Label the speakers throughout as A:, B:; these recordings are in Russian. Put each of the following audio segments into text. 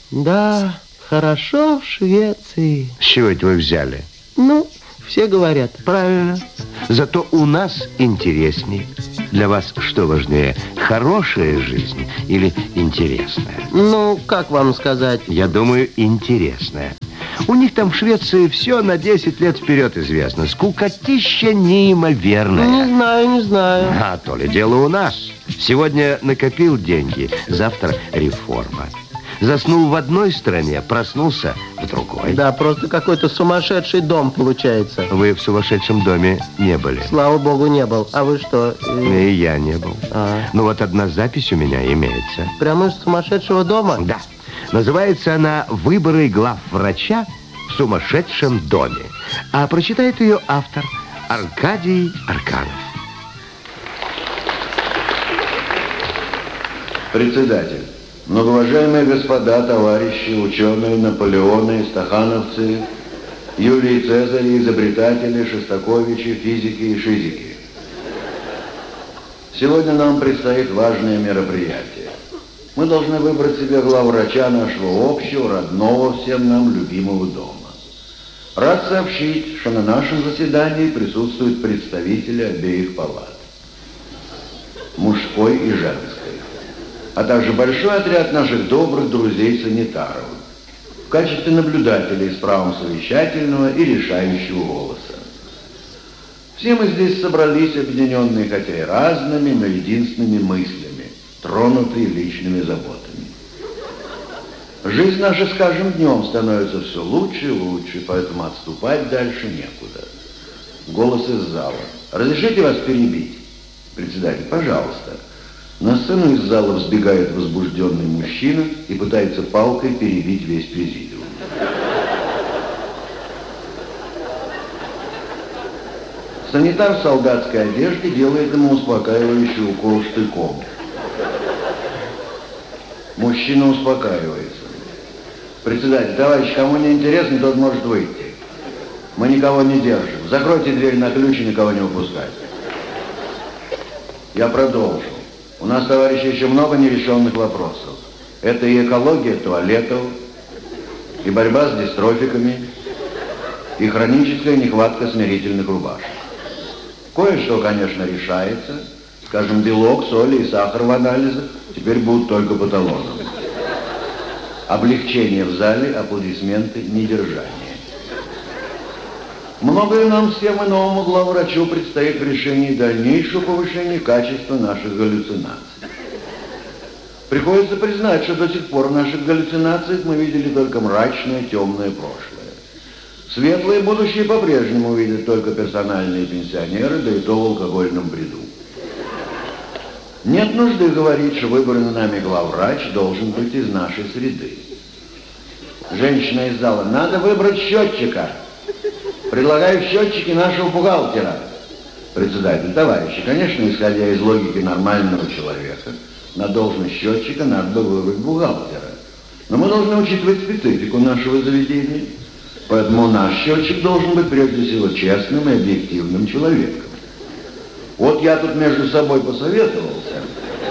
A: Да, хорошо в Швеции.
B: С чего это вы взяли?
A: Ну, все говорят, правильно.
B: Зато у нас интересней. Для вас что важнее, хорошая жизнь или интересная?
A: Ну, как вам сказать?
B: Я думаю, интересная. У них там в Швеции все на 10 лет вперед известно. Скукотища неимоверная.
A: Не знаю.
B: А то ли дело у нас. Сегодня накопил деньги, завтра реформа. Заснул в одной стране, проснулся в другой.
A: Да, просто какой-то сумасшедший дом получается.
B: Вы в сумасшедшем доме не были?
A: Слава богу, не был. А вы что?
B: И я не был. Ну вот одна запись у меня имеется.
A: Прямо из сумасшедшего дома?
B: Да. Называется она «Выборы главврача в сумасшедшем доме». А прочитает ее автор Аркадий Арканов.
C: Председатель. Многоуважаемые господа, товарищи, ученые, наполеоны, стахановцы, Юлии Цезари, изобретатели, Шостаковичи, физики и шизики. Сегодня нам предстоит важное мероприятие. Мы должны выбрать себе главврача нашего общего, родного, всем нам любимого дома. Рад сообщить, что на нашем заседании присутствуют представители обеих палат. Мужской и женской. А также большой отряд наших добрых друзей-санитаров в качестве наблюдателей с правом совещательного и решающего голоса. Все мы здесь собрались, объединенные хотя и разными, но единственными мыслями, тронутые личными заботами. Жизнь наша с каждым днем становится все лучше и лучше, поэтому отступать дальше некуда. Голос из зала. Разрешите вас перебить? Председатель, пожалуйста. На сцену из зала взбегает возбужденный мужчина и пытается палкой перебить весь президиум. Санитар в солдатской одежде делает ему успокаивающий укол штыком. Мужчина успокаивается. Председатель, товарищ, кому не интересно, тот может выйти. Мы никого не держим. Закройте дверь на ключ и никого не выпускать. Я продолжу. У нас, товарищи, еще много нерешенных вопросов. Это и экология туалетов, и борьба с дистрофиками, и хроническая нехватка смирительных рубашек. Кое-что, конечно, решается. Скажем, белок, соли и сахар в анализах теперь будут только по талонам. Облегчение в зале, аплодисменты, недержание. Многое нам всем и новому главврачу предстоит в решении дальнейшего повышения качества наших галлюцинаций. Приходится признать, что до сих пор в наших галлюцинациях мы видели только мрачное, темное прошлое. Светлое будущее по-прежнему видят только персональные пенсионеры, да и то в алкогольном бреду. Нет нужды говорить, что выбранный нами главврач должен быть из нашей среды. Женщина из зала, надо выбрать счетчика. Предлагаю в счетчике нашего бухгалтера. Председатель, товарищи, конечно, исходя из логики нормального человека, на должность счетчика надо бы выбрать бухгалтера. Но мы должны учитывать специфику нашего заведения. Поэтому наш счетчик должен быть прежде всего честным и объективным человеком. Вот я тут между собой посоветовался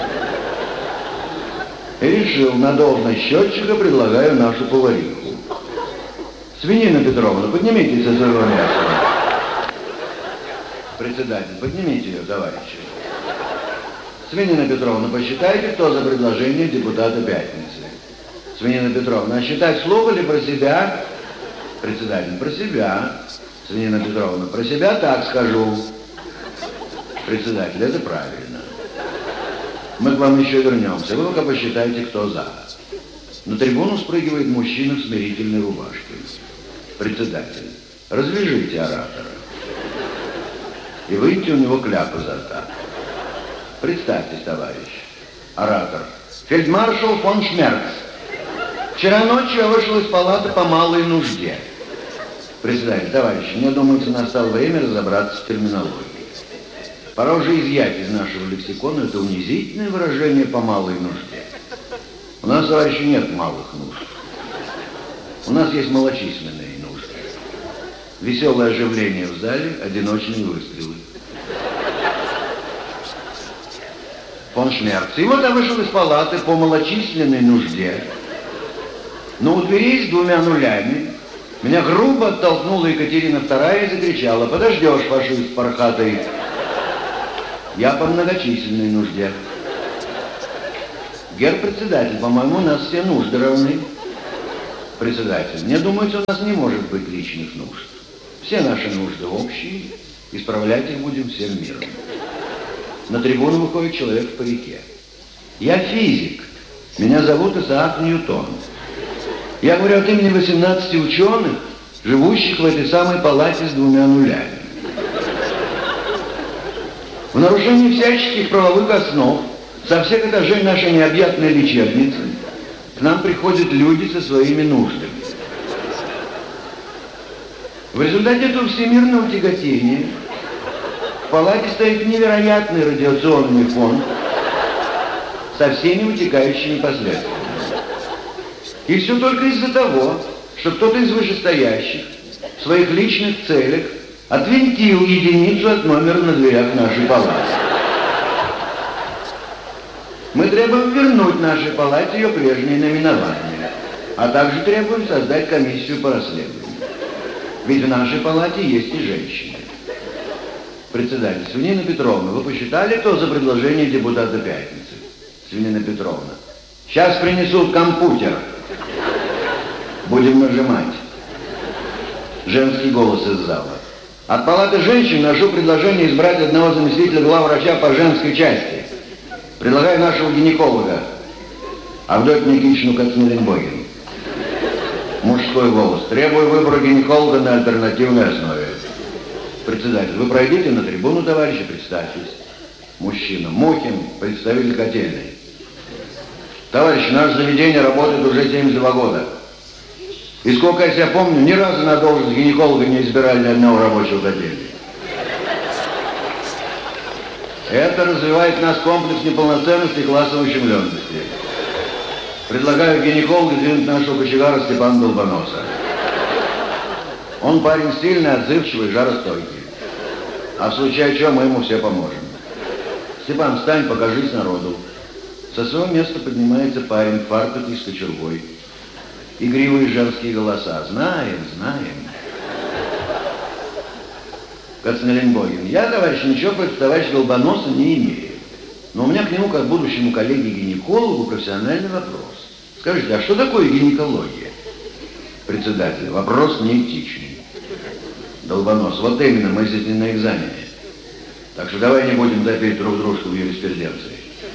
C: и решил, на должность счетчика предлагаю нашу повариху. Свинина Петровна, поднимитесь со своего места. Председатель, поднимите ее, товарищи. Свинина Петровна, посчитайте, кто за предложение депутата Пятницы. Свинина Петровна, а считать вслух или про себя? Председатель, про себя. Свинина Петровна, про себя так скажу. Председатель, это правильно. Мы к вам еще вернемся. Вы пока посчитайте, кто за. На трибуну спрыгивает мужчина в смирительной рубашке. Председатель, развяжите оратора. И выньте у него кляп изо рта. Представьтесь, товарищ. Оратор. Фельдмаршал фон Шмерц. Вчера ночью я вышел из палаты по малой нужде. Председатель, товарищи, мне думается, настало время разобраться в терминологии. Пора уже изъять из нашего лексикона это унизительное выражение «по малой нужде». У нас, товарищи, нет малых нужд. У нас есть малочисленные нужды. Веселое оживление в зале, одиночные выстрелы. Фон Шмерц. И вот я вышел из палаты по малочисленной нужде. Но у двери с 2 нулями меня грубо оттолкнула Екатерина II и закричала: «Подождешь, фашист пархатый!» Я по многочисленной нужде. Герр-председатель, по-моему, у нас все нужды равны. Председатель, мне думается, у нас не может быть личных нужд. Все наши нужды общие, исправлять их будем всем миром. На трибуну выходит человек в парике. Я физик, меня зовут Исаак Ньютон. Я говорю от имени 18 ученых, живущих в этой самой палате с 2 нулями. В нарушении всяческих правовых основ со всех этажей нашей необъятной лечебницы к нам приходят люди со своими нуждами. В результате этого всемирного тяготения в палате стоит невероятный радиационный фон со всеми вытекающими последствиями. И все только из-за того, что кто-то из вышестоящих в своих личных целях отвинтил единицу от номера на дверях нашей палаты. Мы требуем вернуть нашей палате ее прежнее наименование, а также требуем создать комиссию по расследованию. Ведь в нашей палате есть и женщины. Председатель, Свинина Петровна, вы посчитали то за предложение депутата Пятницы? Свинина Петровна, сейчас принесут компьютер. Будем нажимать. Женский голос из зала. От палаты женщин ношу предложение избрать одного заместителя главврача по женской части. Предлагаю нашего гинеколога Авдотью Никитичну Кацнеленбогину. Мужской голос. Требую выбора гинеколога на альтернативной основе. Председатель, вы пройдите на трибуну, товарищи, представьтесь. Мужчина. Мухин, представитель котельной. Товарищи, наше заведение работает уже 72 года. И сколько я себя помню, ни разу на должность гинеколога не избирали ни одного рабочего котельной. Это развивает в нас комплекс неполноценности и классовой ущемленности. Предлагаю гинеколога двинуть нашего кочегара Степана Долбоноса. Он парень сильный, отзывчивый, жаростойкий. А в случае чего мы ему все поможем. Степан, встань, покажись народу. Со своего места поднимается парень в фартуке с кочергой. Игривые женские голоса. Знаем, знаем. Кацнеленбогин. Я, товарищ, ничего против товарища Долбоноса не имею. Но у меня к нему, как будущему коллеге-гинекологу, профессиональный вопрос. Скажите, а что такое гинекология? Председатель. Вопрос неэтичный. Долбонос. Вот именно, мы здесь не на экзамене. Так что давай не будем топить друг дружку в юриспруденции.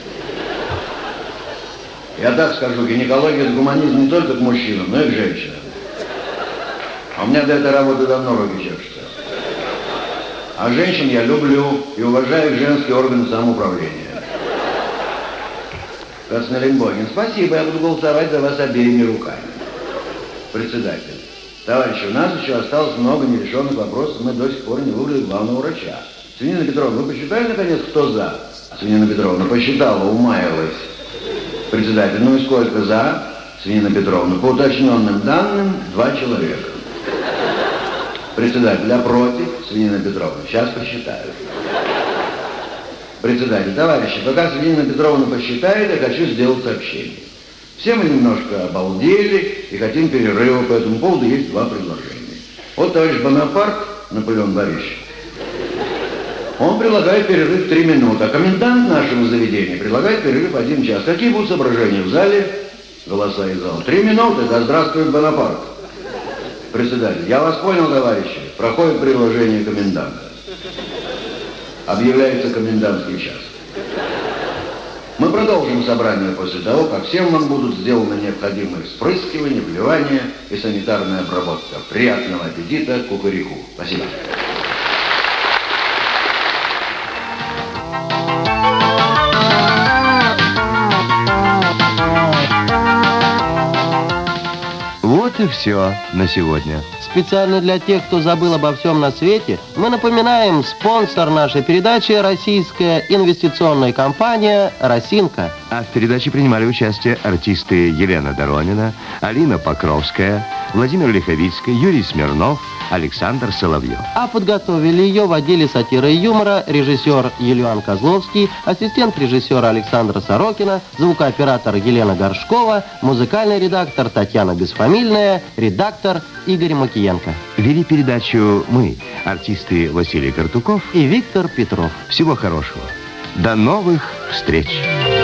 C: Я так скажу, гинекология — это гуманизм не только к мужчинам, но и к женщинам. А у меня до этой работы давно руки чешутся. А женщин я люблю и уважаю женские органы самоуправления. Кацнеленбогин, спасибо, я буду голосовать за вас обеими руками. Председатель. Товарищи, у нас еще осталось много нерешенных вопросов, мы до сих пор не выбрали главного врача. Свинина Петровна, вы посчитали, наконец, кто за? Свинина Петровна посчитала, умаялась. Председатель, ну и сколько за? Свинина Петровна, по уточненным данным, 2 человека. Председатель, а против? Свинина Петровна, сейчас посчитаю. Председатель, товарищи, пока Свинина Петровна посчитает, я хочу сделать сообщение. Все мы немножко обалдели и хотим перерыва, по этому поводу есть 2 предложения. Вот товарищ Бонапарт, Наполеон Борисович, он предлагает перерыв 3 минуты, а комендант нашего заведения предлагает перерыв 1 час. Какие будут соображения в зале? Голоса из зала. 3 минуты, да здравствует Бонапарт. Председатель, я вас понял, товарищи. Проходит предложение коменданта. Объявляется комендантский час. Мы продолжим собрание после того, как всем вам будут сделаны необходимые вспрыскивания, вливания и санитарная обработка. Приятного аппетита, кукурику. Спасибо.
B: Вот и все на сегодня.
A: Специально для тех, кто забыл обо всем на свете, мы напоминаем, спонсор нашей передачи — российская инвестиционная компания «Росинка».
B: А в передаче принимали участие артисты Елена Доронина, Алина Покровская, Владимир Лиховицкий, Юрий Смирнов, Александр Соловьев.
A: А подготовили ее в отделе сатиры и юмора режиссер Юлиан Козловский, ассистент режиссера Александра Сорокина, звукооператор Елена Горшкова, музыкальный редактор Татьяна Бесфамильная, редактор Игорь Макиенко.
B: Вели передачу мы, артисты Василий Картуков
A: И Виктор Петров.
B: Всего хорошего. До новых встреч!